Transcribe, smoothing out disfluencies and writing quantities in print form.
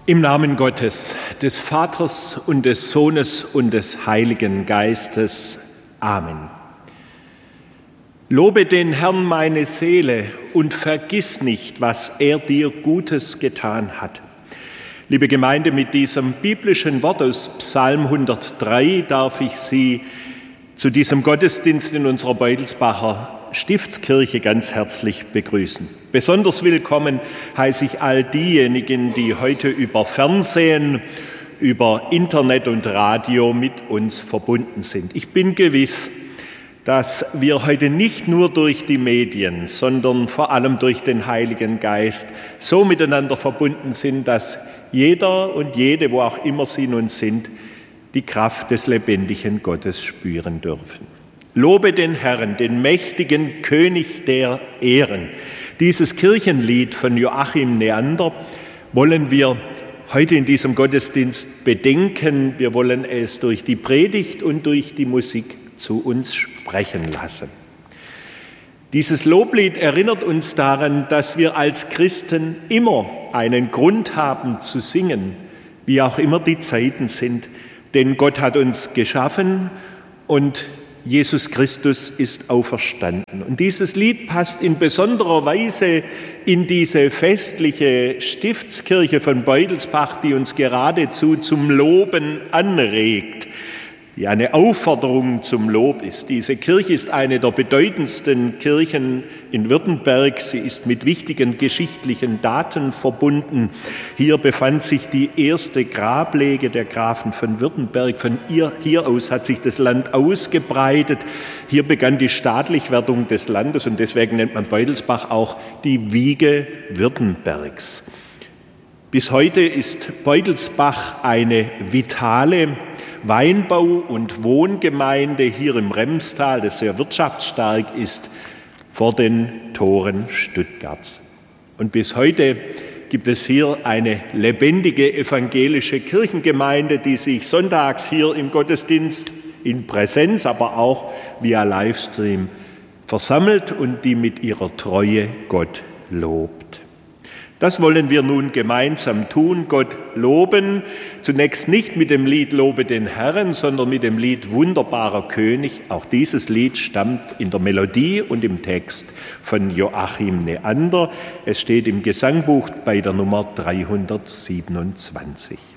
Im Namen Gottes, des Vaters und des Sohnes und des Heiligen Geistes. Amen. Lobe den Herrn meine Seele und vergiss nicht, was er dir Gutes getan hat. Liebe Gemeinde, mit diesem biblischen Wort aus Psalm 103 darf ich Sie zu diesem Gottesdienst in unserer Beutelsbacher Stiftskirche ganz herzlich begrüßen. Besonders willkommen heiße ich all diejenigen, die heute über Fernsehen, über Internet und Radio mit uns verbunden sind. Ich bin gewiss, dass wir heute nicht nur durch die Medien, sondern vor allem durch den Heiligen Geist so miteinander verbunden sind, dass jeder und jede, wo auch immer sie nun sind, die Kraft des lebendigen Gottes spüren dürfen. Lobe den Herrn, den mächtigen König der Ehren. Dieses Kirchenlied von Joachim Neander wollen wir heute in diesem Gottesdienst bedenken. Wir wollen es durch die Predigt und durch die Musik zu uns sprechen lassen. Dieses Loblied erinnert uns daran, dass wir als Christen immer einen Grund haben zu singen, wie auch immer die Zeiten sind. Denn Gott hat uns geschaffen und Jesus Christus ist auferstanden. Und dieses Lied passt in besonderer Weise in diese festliche Stiftskirche von Beutelsbach, die uns geradezu zum Loben anregt, die eine Aufforderung zum Lob ist. Diese Kirche ist eine der bedeutendsten Kirchen in Württemberg. Sie ist mit wichtigen geschichtlichen Daten verbunden. Hier befand sich die erste Grablege der Grafen von Württemberg. Von hier aus hat sich das Land ausgebreitet. Hier begann die Staatlichwerdung des Landes und deswegen nennt man Beutelsbach auch die Wiege Württembergs. Bis heute ist Beutelsbach eine vitale Weinbau- und Wohngemeinde hier im Remstal, das sehr wirtschaftsstark ist, vor den Toren Stuttgarts. Und bis heute gibt es hier eine lebendige evangelische Kirchengemeinde, die sich sonntags hier im Gottesdienst in Präsenz, aber auch via Livestream versammelt und die mit ihrer Treue Gott lobt. Das wollen wir nun gemeinsam tun, Gott loben. Zunächst nicht mit dem Lied Lobe den Herrn, sondern mit dem Lied Wunderbarer König. Auch dieses Lied stammt in der Melodie und im Text von Joachim Neander. Es steht im Gesangbuch bei der Nummer 327.